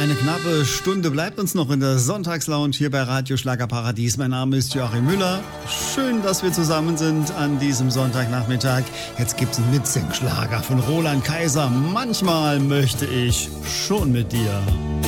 Eine knappe Stunde bleibt uns noch in der Sonntagslounge hier bei Radio Schlagerparadies. Mein Name ist Joachim Müller. Schön, dass wir zusammen sind an diesem Sonntagnachmittag. Jetzt gibt's einen Mitsingschlager von Roland Kaiser. Manchmal möchte ich schon mit dir.